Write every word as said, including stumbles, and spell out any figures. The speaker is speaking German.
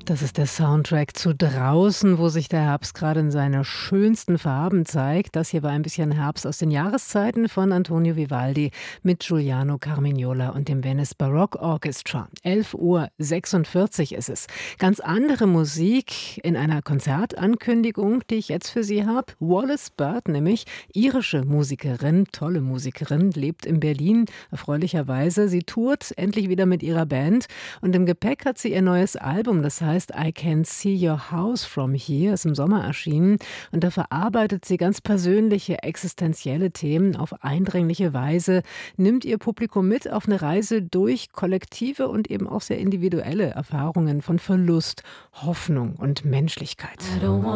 Das ist der Soundtrack zu Draußen, wo sich der Herbst gerade in seiner schönsten Farben zeigt. Das hier war ein bisschen Herbst aus den Jahreszeiten von Antonio Vivaldi mit Giuliano Carmignola und dem Venice Baroque Orchestra. elf Uhr sechsundvierzig ist es. Ganz andere Musik in einer Konzertankündigung, die ich jetzt für Sie habe. Wallis Bird, nämlich irische Musikerin, tolle Musikerin, lebt in Berlin, erfreulicherweise. Sie tourt endlich wieder mit ihrer Band und im Gepäck hat sie ihr neues Album, das heißt I Can See Your House From Here, ist im Sommer erschienen und da verarbeitet sie ganz persönliche, existenzielle Themen auf eindringliche Weise, nimmt ihr Publikum mit auf eine Reise durch kollektive und eben auch sehr individuelle Erfahrungen von Verlust, Hoffnung und Menschlichkeit.